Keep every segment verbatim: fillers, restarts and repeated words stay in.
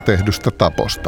tehdystä taposta.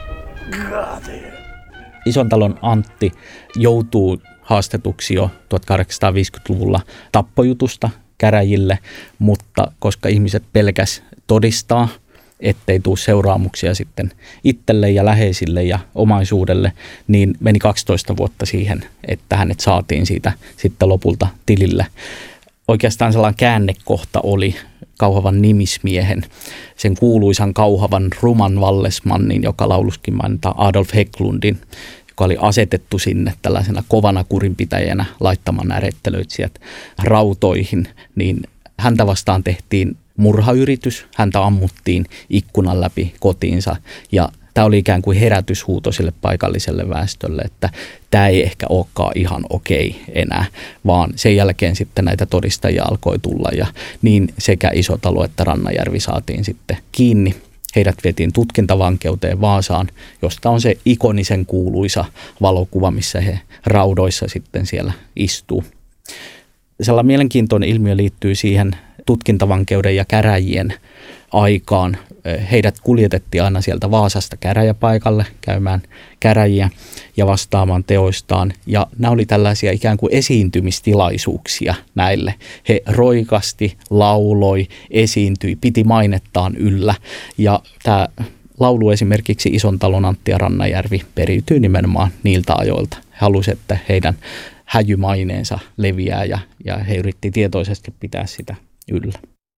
Isontalon Antti joutuu haastetuksi jo tuhatkahdeksansataaviisikymmentäluvulla tappojutusta käräjille, mutta koska ihmiset pelkäs todistaa, ettei tule seuraamuksia sitten itselle ja läheisille ja omaisuudelle, niin meni kaksitoista vuotta siihen, että hänet saatiin siitä sitten lopulta tilille. Oikeastaan sellainen käännekohta oli Kauhavan nimismiehen, sen kuuluisan Kauhavan Ruman Vallesmannin, joka lauluskin mainitaan Adolf Hägglundin, joka oli asetettu sinne tällaisena kovana kurinpitäjänä laittamaan nämä rettelöitsijät rautoihin, niin häntä vastaan tehtiin murhayritys, häntä ammuttiin ikkunan läpi kotiinsa ja tämä oli ikään kuin herätyshuuto sille paikalliselle väestölle, että tämä ei ehkä olekaan ihan okei enää, vaan sen jälkeen sitten näitä todistajia alkoi tulla ja niin sekä Isotalo että Rannajärvi saatiin sitten kiinni. Heidät vietiin tutkintavankeuteen Vaasaan, josta on se ikonisen kuuluisa valokuva, missä he raudoissa sitten siellä istuu. Sellainen mielenkiintoinen ilmiö liittyy siihen tutkintavankeuden ja käräjien aikaan. Heidät kuljetettiin aina sieltä Vaasasta käräjäpaikalle käymään käräjiä ja vastaamaan teoistaan. Ja nämä oli tällaisia ikään kuin esiintymistilaisuuksia näille. He roikasti, lauloi, esiintyi, piti mainettaan yllä. Ja tämä laulu esimerkiksi Isontalon Antti ja Rannajärvi periytyy nimenomaan niiltä ajoilta. He halusivat, että heidän häjymaineensa leviää ja, ja he yritti tietoisesti pitää sitä yllä.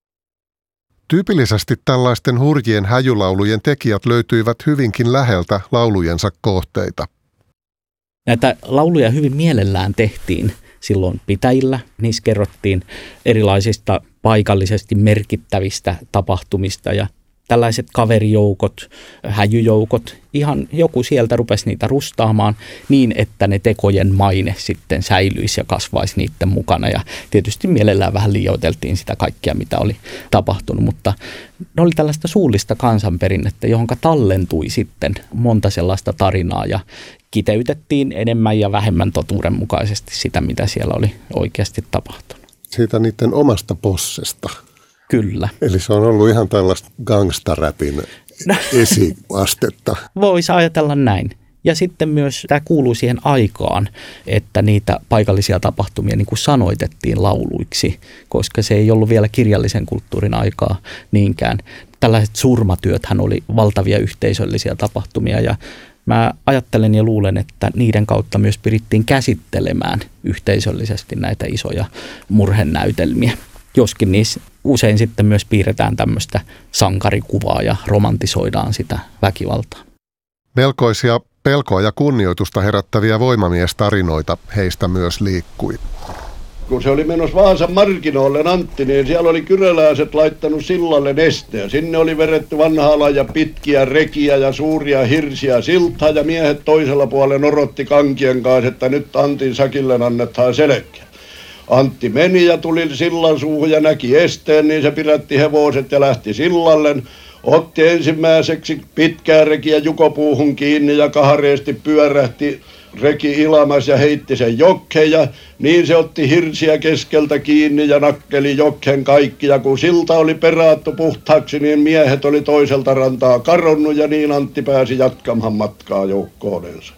Tyypillisesti tällaisten hurjien häjylaulujen tekijät löytyivät hyvinkin läheltä laulujensa kohteita. Näitä lauluja hyvin mielellään tehtiin silloin pitäjillä. Niissä kerrottiin erilaisista paikallisesti merkittävistä tapahtumista ja tällaiset kaverijoukot, häjyjoukot, ihan joku sieltä rupesi niitä rustaamaan niin, että ne tekojen maine sitten säilyisi ja kasvaisi niiden mukana. Ja tietysti mielellään vähän liioiteltiin sitä kaikkea, mitä oli tapahtunut, mutta ne oli tällaista suullista kansanperinnettä, johon tallentui sitten monta sellaista tarinaa ja kiteytettiin enemmän ja vähemmän totuudenmukaisesti sitä, mitä siellä oli oikeasti tapahtunut. Siitä niiden omasta possesta. Kyllä. Eli se on ollut ihan tällaista gangstaräpin esiastetta. Voisi ajatella näin. Ja sitten myös tämä kuuluu siihen aikaan, että niitä paikallisia tapahtumia niin kuin sanoitettiin lauluiksi, koska se ei ollut vielä kirjallisen kulttuurin aikaa niinkään. Tällaiset surmatyöthän oli valtavia yhteisöllisiä tapahtumia ja mä ajattelen ja luulen, että niiden kautta myös pyrittiin käsittelemään yhteisöllisesti näitä isoja murhenäytelmiä. Joskin niissä usein sitten myös piirretään tämmöistä sankarikuvaa ja romantisoidaan sitä väkivaltaa. Melkoisia pelkoa ja kunnioitusta herättäviä voimamiestarinoita heistä myös liikkui. Kun se oli menossa Vaasan markkinoille Antti, niin siellä oli kyräläiset laittanut sillalle nesteen. Sinne oli vedetty vanhaa ja pitkiä rekiä ja suuria hirsiä siltaa ja miehet toisella puolella orotti kankien kanssa, että nyt Antin sakille annetaan selkeä. Antti meni ja tuli sillan suuhun ja näki esteen, niin se pidätti hevoset ja lähti sillalle. Otti ensimmäiseksi pitkää rekiä jukopuuhun kiinni ja kahareesti pyörähti reki ilamas ja heitti sen jokkeen ja niin se otti hirsiä keskeltä kiinni ja nakkeli jokkeen kaikki. Ja kun silta oli peraattu puhtaaksi, niin miehet oli toiselta rantaa karonnut ja niin Antti pääsi jatkamaan matkaa joukkoonensa.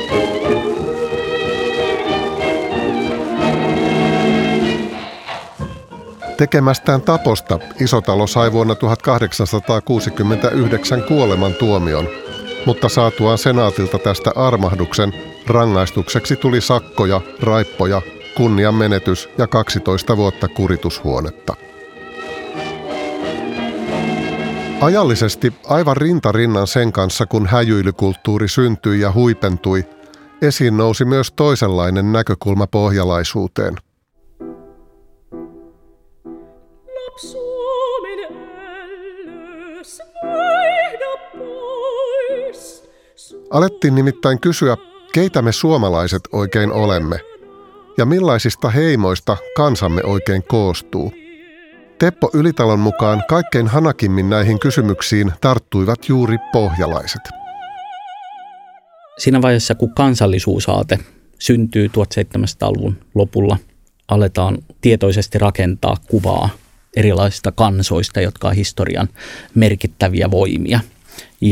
Tekemästään taposta Isotalo sai vuonna tuhatkahdeksansataakuusikymmentäyhdeksän kuolemantuomion, mutta saatuaan senaatilta tästä armahduksen rangaistukseksi tuli sakkoja, raippoja, kunnianmenetys ja kaksitoista vuotta kuritushuonetta. Ajallisesti aivan rintarinnan sen kanssa, kun häjyilykulttuuri syntyi ja huipentui, esiin nousi myös toisenlainen näkökulma pohjalaisuuteen. Alettiin nimittäin kysyä, keitä me suomalaiset oikein olemme ja millaisista heimoista kansamme oikein koostuu. Teppo Ylitalon mukaan kaikkein hanakimmin näihin kysymyksiin tarttuivat juuri pohjalaiset. Siinä vaiheessa, kun kansallisuusaate syntyy tuhatseitsemänsataaluvun lopulla, aletaan tietoisesti rakentaa kuvaa erilaisista kansoista, jotka on historian merkittäviä voimia.